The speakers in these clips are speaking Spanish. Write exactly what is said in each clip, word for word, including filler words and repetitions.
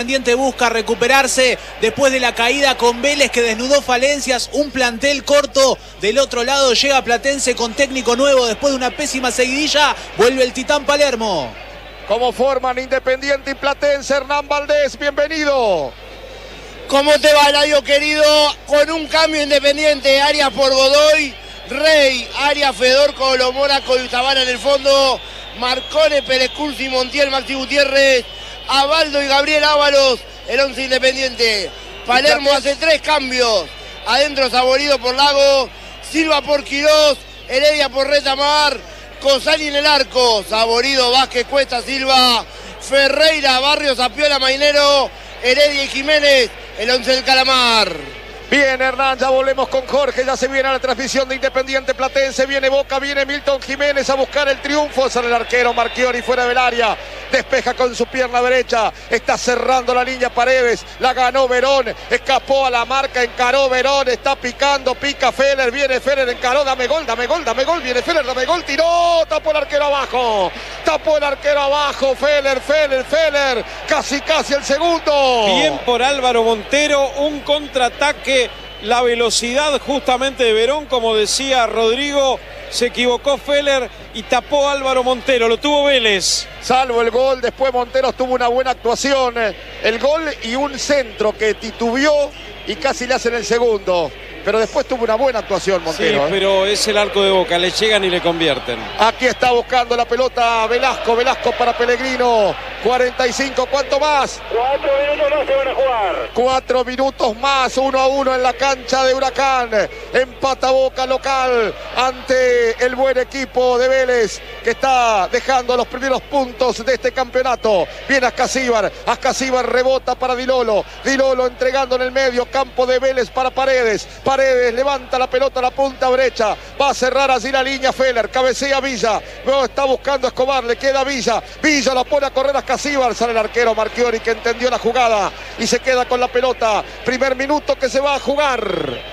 Independiente busca recuperarse después de la caída con Vélez, que desnudó falencias, un plantel corto. Del otro lado llega Platense con técnico nuevo después de una pésima seguidilla. Vuelve el Titán Palermo. ¿Cómo forman Independiente y Platense? Hernán Valdés, bienvenido. ¿Cómo te va, Eladio querido? Con un cambio Independiente, Arias por Godoy, Rey, Arias, Fedor, Colomora, Coyutabara en el fondo, Marcone, Pérez Cursi, Montiel, Maxi Gutiérrez, Abaldo y Gabriel Ábalos, el once Independiente. Palermo hace tres cambios. Adentro Saborido por Lago, Silva por Quirós, Heredia por Retamar, Cosani en el arco, Saborido, Vázquez, Cuesta, Silva, Ferreira, Barrios, Apiola, Mainero, Heredia y Jiménez, el once del Calamar. Bien, Hernán, ya volvemos con Jorge, ya se viene a la transmisión de Independiente Platense, viene Boca, viene Milton Jiménez a buscar el triunfo, sale el arquero Marchiori fuera del área, despeja con su pierna derecha, está cerrando la línea Paredes, la ganó Verón, escapó a la marca, encaró Verón, está picando, pica Feller, viene Feller, encaró, dame gol, dame gol, dame gol, viene Feller, dame gol, tiró, tapó el arquero abajo, tapó el arquero abajo, Feller, Feller, Feller, casi casi el segundo. Bien por Álvaro Montero, un contraataque. La velocidad justamente de Verón, como decía Rodrigo, se equivocó Feller y tapó Álvaro Montero, lo tuvo Vélez. Salvo el gol, después Montero tuvo una buena actuación, el gol y un centro que titubeó y casi le hacen el segundo. Pero después tuvo una buena actuación Montero. Sí, ¿eh? Pero es el arco de Boca, le llegan y le convierten. Aquí está buscando la pelota Velasco, Velasco para Pellegrino. cuarenta y cinco, ¿cuánto más? Cuatro minutos más se van a jugar. Cuatro minutos más, uno a uno en la cancha de Huracán. Empata Boca local ante el buen equipo de Vélez, que está dejando los primeros puntos de este campeonato. Viene Ascasíbar, Ascasíbar rebota para Dilolo. Dilolo entregando en el medio, campo de Vélez para Paredes. Paredes levanta la pelota a la punta derecha, va a cerrar así la línea Feller, cabecea Villa, luego está buscando a Escobar, le queda Villa, Villa la pone a correr a Ascasíbar, sale el arquero Marchiori que entendió la jugada y se queda con la pelota. Primer minuto que se va a jugar.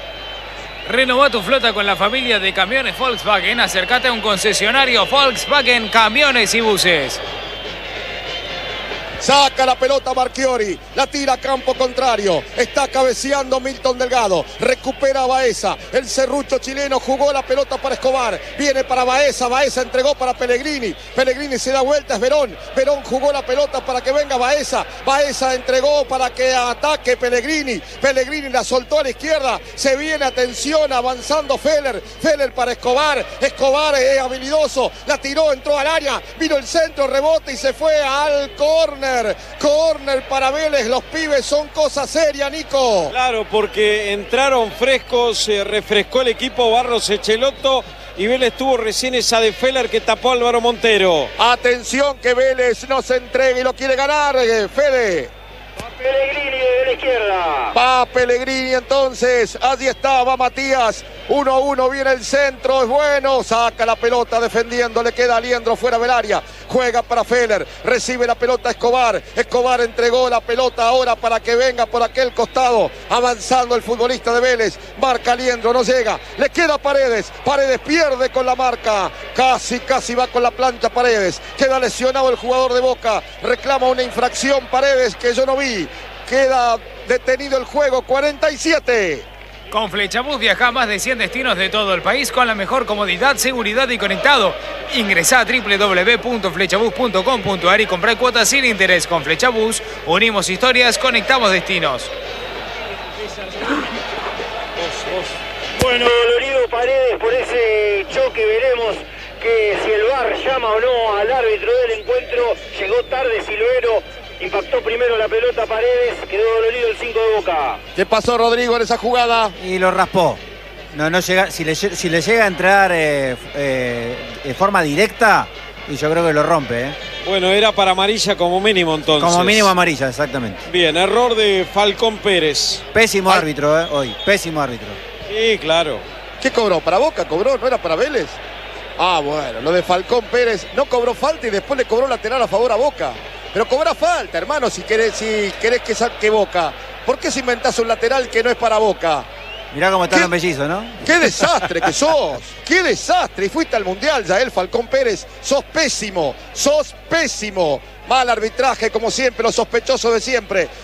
Renová tu flota con la familia de camiones Volkswagen, acércate a un concesionario Volkswagen Camiones y Buses. Saca la pelota Marchiori, la tira a campo contrario, está cabeceando Milton Delgado, recupera a Baeza, el serrucho chileno jugó la pelota para Escobar, viene para Baeza, Baeza entregó para Pellegrini, Pellegrini se da vuelta, es Verón, Verón jugó la pelota para que venga Baeza, Baeza entregó para que ataque Pellegrini, Pellegrini la soltó a la izquierda, se viene, atención, avanzando Feller, Feller para Escobar, Escobar es habilidoso, la tiró, entró al área, vino el centro, rebote y se fue al córner. Corner para Vélez, los pibes son cosa seria, Nico. Claro, porque entraron frescos, se refrescó el equipo Barros Echelotto y Vélez tuvo recién esa de Feller que tapó a Álvaro Montero. Atención que Vélez no se entregue y lo quiere ganar, Fede. Pellegrini de la izquierda. Va Pellegrini entonces, allí está, va Matías, uno a uno, viene el centro, es bueno, saca la pelota defendiendo, le queda a Liendro fuera del área, juega para Feller, recibe la pelota Escobar, Escobar entregó la pelota ahora para que venga por aquel costado, avanzando el futbolista de Vélez, marca Liendro, no llega, le queda Paredes, Paredes pierde con la marca, casi, casi va con la plancha Paredes, queda lesionado el jugador de Boca, reclama una infracción Paredes que yo no vi, queda detenido el juego, cuarenta y siete. Con Flechabús viaja a más de cien destinos de todo el país con la mejor comodidad, seguridad y conectado. Ingresá a doble u doble u doble u punto flechabús punto com punto a r y comprá cuotas sin interés. Con Flechabús unimos historias, conectamos destinos. Bueno, dolorido Paredes por ese choque, veremos que si el V A R llama o no al árbitro del encuentro. Llegó tarde Silvero, impactó primero la pelota Paredes, quedó dolorido el cinco de Boca. ¿Qué pasó, Rodrigo, en esa jugada? Y lo raspó. No, no llega, si, le, si le llega a entrar eh, eh, de forma directa, y yo creo que lo rompe. Eh. Bueno, era para amarilla como mínimo entonces. Como mínimo amarilla, exactamente. Bien, error de Falcón Pérez. Pésimo Al... árbitro, eh, hoy, pésimo árbitro. Sí, claro. ¿Qué cobró? ¿Para Boca cobró? ¿No era para Vélez? Ah, bueno, lo de Falcón Pérez no cobró falta y después le cobró lateral a favor a Boca. Pero cobra falta, hermano, si querés, si querés que saque Boca. ¿Por qué si inventás un lateral que no es para Boca? Mirá cómo están los mellizos, ¿no? ¡Qué desastre que sos! ¡Qué desastre! Y fuiste al Mundial, Yael Falcón Pérez. Sos pésimo, sos pésimo. Mal arbitraje, como siempre, los sospechosos de siempre.